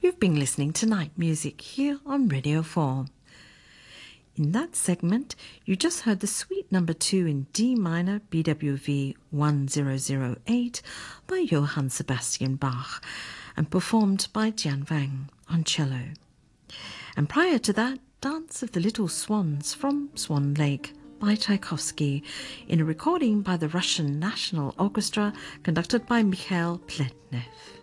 You've been listening to Night Music here on Radio 4. In that segment, you just heard the Suite Number 2 in D minor BWV 1008 by Johann Sebastian Bach and performed by Jian Wang on cello. And prior to that, Dance of the Little Swans from Swan Lake by Tchaikovsky in a recording by the Russian National Orchestra conducted by Mikhail Pletnev.